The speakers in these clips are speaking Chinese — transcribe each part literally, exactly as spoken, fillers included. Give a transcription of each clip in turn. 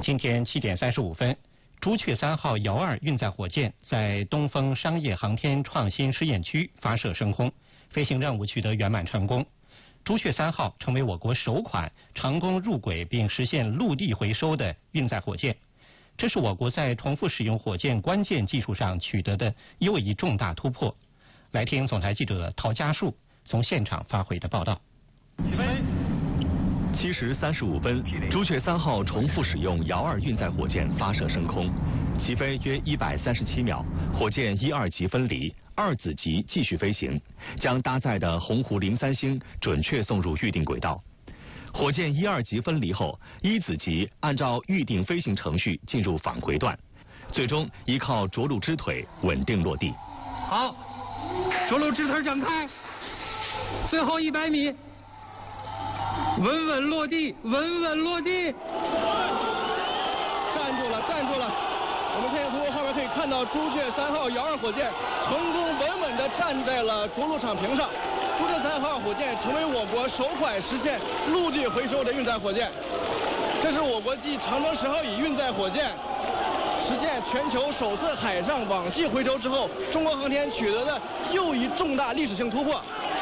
今天七点三十五分，朱雀三号遥二运载火箭在东风商业航天创新试验区发射升空，飞行任务取得圆满成功。朱雀三号成为我国首款成功入轨并实现陆地回收的运载火箭，这是我国在重复使用火箭关键技术上取得的又一重大突破。来听总台记者陶家树从现场发回的报道。 起飞。七时三十五分，朱雀三号重复使用遥二运载火箭发射升空，起飞约一百三十七秒，火箭一二级分离，二子级继续飞行，将搭载的鸿鹄零三星准确送入预定轨道。火箭一二级分离后，一子级按照预定飞行程序进入返回段，最终依靠着陆支腿稳定落地。 好，着陆支腿展开，最后一百米。稳稳落地，稳稳落地，站住了，站住了！我们可以从画面可以看到，朱雀三号遥二火箭成功稳稳地站在了着陆场屏上。朱雀三号火箭成为我国首款实现陆地回收的运载火箭，这是我国继长征十号乙运载火箭实现全球首次海上网际回收之后，中国航天取得的又一重大历史性突破。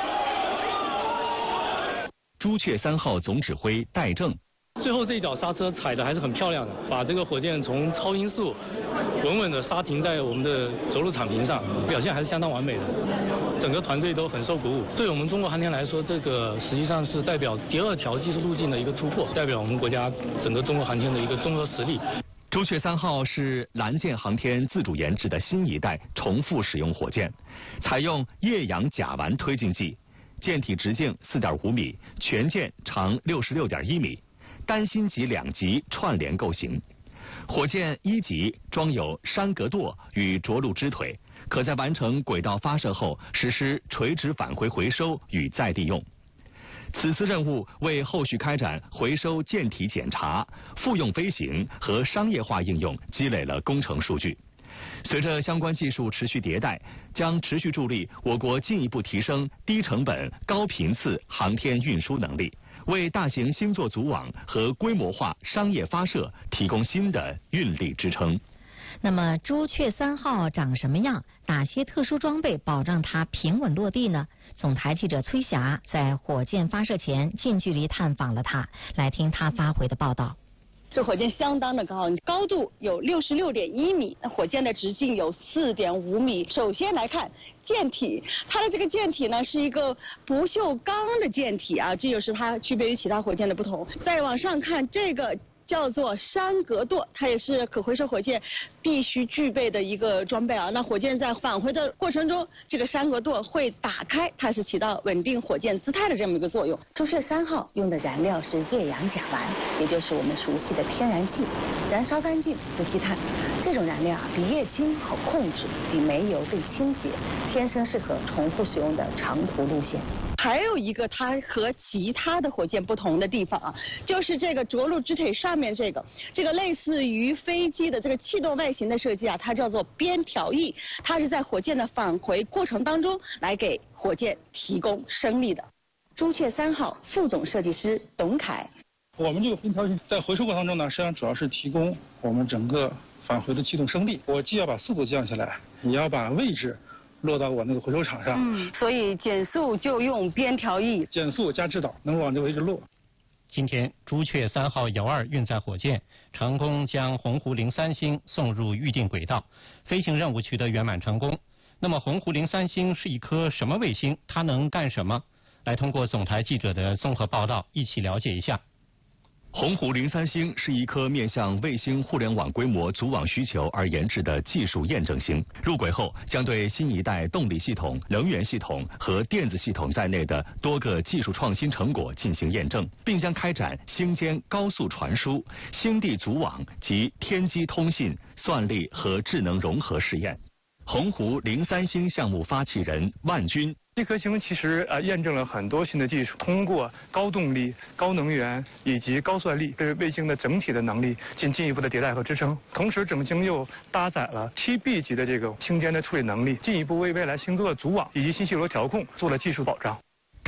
朱雀三号总指挥戴正， 最后这一脚刹车踩的还是很漂亮的，把这个火箭从超音速稳稳的刹停在我们的着陆场屏上，表现还是相当完美的。整个团队都很受鼓舞。对我们中国航天来说，这个实际上是代表第二条技术路径的一个突破，代表我们国家整个中国航天的一个综合实力。 朱雀三号是蓝箭航天自主研制的新一代重复使用火箭，采用液氧甲烷推进剂。舰体直径 四点五米，全舰长 六十六点一米，单芯级两级串联构型。火箭一级装有山格舵与着陆支腿，可在完成轨道发射后实施垂直返回回收与在地用。此次任务为后续开展回收舰体检查、复用飞行和商业化应用积累了工程数据。随着相关技术持续迭代，将持续助力我国进一步提升低成本、高频次航天运输能力，为大型星座组网和规模化商业发射提供新的运力支撑。 那么朱雀三号长什么样？哪些特殊装备保障它平稳落地呢？总台记者崔霞在火箭发射前近距离探访了它，来听他发回的报道。 这火箭相当的高，高度有六十六点一米，那火箭的直径有四点五米。首先来看舰体，它的这个舰体呢是一个不锈钢的舰体啊，这就是它区别于其他火箭的不同。再往上看，这个叫做山格舵，它也是可回收火箭必须具备的一个装备啊。那火箭在返回的过程中，这个山格舵会打开，它是起到稳定火箭姿态的这么一个作用。朱雀三号用的燃料是液氧甲烷，也就是我们熟悉的天然气，燃烧干净不积碳。这种燃料啊比液氢好控制，比煤油更清洁，天生适合重复使用的长途路线。还有一个它和其他的火箭不同的地方啊，就是这个着陆支腿上面这个这个类似于飞机的这个气动外形的设计啊，它叫做边条翼，它是在火箭的返回过程当中来给火箭提供升力的。朱雀三号副总设计师董凯， 我们这个边条翼在回收过程中呢，实际上主要是提供我们整个返回的气动升力。我既要把速度降下来，也要把位置落到我那个回收场上， 嗯，所以减速就用边条翼， 减速加制导能往这个位置落。 今天，朱雀三号遥二运载火箭成功将鸿鹄零三星送入预定轨道，飞行任务取得圆满成功。那么，鸿鹄零三星是一颗什么卫星？它能干什么？来通过总台记者的综合报道，一起了解一下。 鸿鹄零三星是一颗面向卫星互联网规模组网需求而研制的技术验证星。入轨后，将对新一代动力系统、能源系统和电子系统在内的多个技术创新成果进行验证，并将开展星间高速传输、星地组网及天基通信、算力和智能融合试验。鸿鹄零三星项目发起人万军。 这颗星其实呃验证了很多新的技术，通过高动力、高能源以及高算力，对卫星的整体的能力进进一步的迭代和支撑。同时，整星又搭载了七 B 级的这个星间的处理能力，进一步为未来星座的组网以及信息流调控做了技术保障。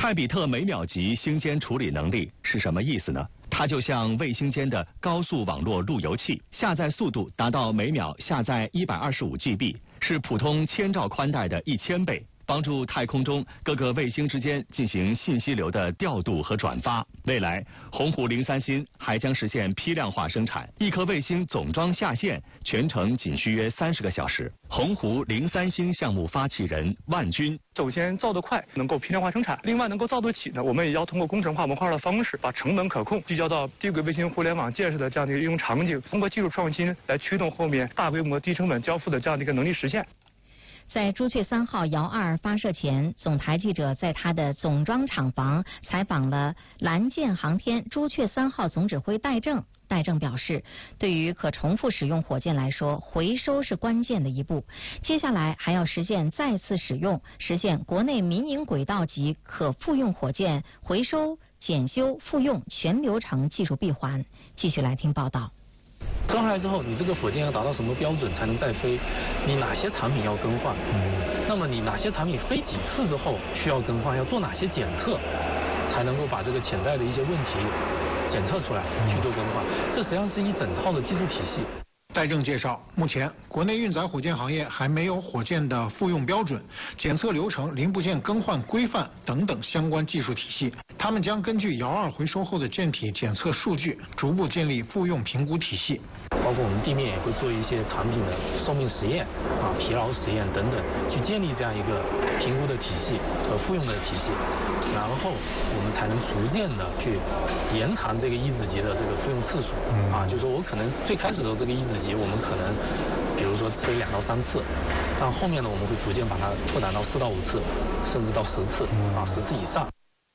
泰比特每秒级星间处理能力是什么意思呢？它就像卫星间的高速网络路由器，下载速度达到每秒下载一百二十五 G B， 是普通千兆宽带的一千倍。帮助太空中各个卫星之间进行信息流的调度和转发。未来，鸿鹄零三星还将实现批量化生产，一颗卫星总装下线全程仅需约三十个小时。鸿鹄零三星项目发起人万军： 首先造得快，能够批量化生产；另外能够造得起呢，我们也要通过工程化、文化的方式，把成本可控聚焦到低轨卫星互联网建设的这样的一个应用场景，通过技术创新来驱动后面大规模、低成本交付的这样的一个能力实现。 在朱雀三号遥二发射前，总台记者在他的总装厂房采访了蓝箭航天朱雀三号总指挥戴正。戴正表示，对于可重复使用火箭来说，回收是关键的一步。接下来还要实现再次使用，实现国内民营轨道级可复用火箭回收、检修、复用全流程技术闭环。继续来听报道。 装上来之后，你这个火箭要达到什么标准才能再飞？你哪些产品要更换？嗯，那么你哪些产品飞几次之后需要更换？要做哪些检测，才能够把这个潜在的一些问题检测出来去做更换？这实际上是一整套的技术体系。 戴正介绍，目前国内运载火箭行业还没有火箭的复用标准、检测流程、零部件更换规范等等相关技术体系。他们将根据遥二回收后的舰体检测数据，逐步建立复用评估体系。 包括我们地面也会做一些产品的寿命实验啊、疲劳实验等等，去建立这样一个评估的体系和复用的体系，然后我们才能逐渐的去延长这个一子级的这个复用次数啊，就是说我可能最开始的这个一子级，我们可能比如说飞两到三次，但后面呢我们会逐渐把它扩展到四到五次，甚至到十次啊，十次以上。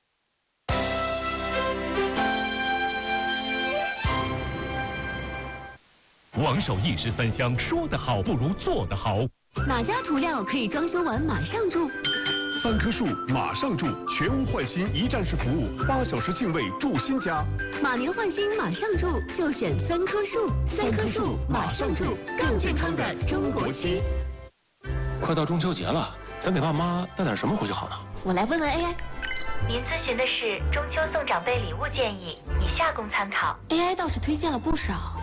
王守义十三香，说得好不如做得好。 哪家涂料可以装修完马上住？ 三棵树马上住，全屋换新一站式服务，八小时净位住新家。 马年换新马上住，就选三棵树。三棵树马上住，更健康的中国鸡。 快到中秋节了，咱给爸妈带点什么回去好呢？ 我来问问 A I。 您咨询的是中秋送长辈礼物建议，以下供参考。 A I 倒是推荐了不少。